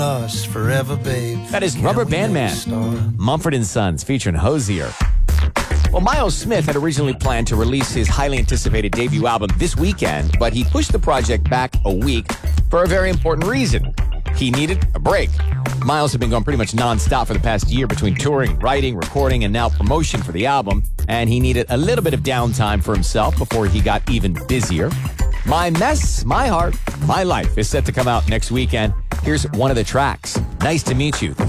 Us forever, babe. That is Rubber Band Man, Mumford & Sons, featuring Hosier. Well, Miles Smith had originally planned to release his highly anticipated debut album this weekend, but he pushed the project back a week for a very important reason. He needed a break. Miles had been going pretty much nonstop for the past year between touring, writing, recording, and now promotion for the album, and he needed a little bit of downtime for himself before he got even busier. My Mess, My Heart, My Life is set to come out next weekend. Here's one of the tracks. Nice to meet you.